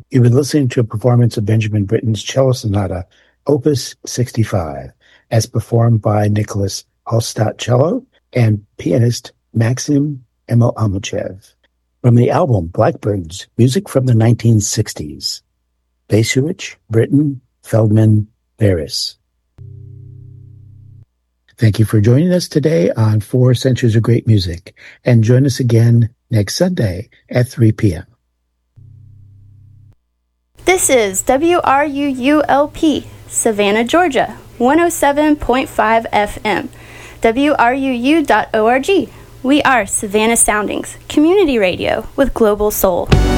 You've been listening to a performance of Benjamin Britten's Cello Sonata, Opus 65, as performed by Nicholas Hallstatt cello and pianist Maxim Amuchev. From the album Blackbirds, music from the 1960s. Basiewicz, Britten, Feldman, Barris. Thank you for joining us today on 4 Centuries of Great Music, and join us again next Sunday at 3 p.m. This is WRUULP, Savannah, Georgia, 107.5 FM, WRUU.org. We are Savannah Soundings, community radio with global soul.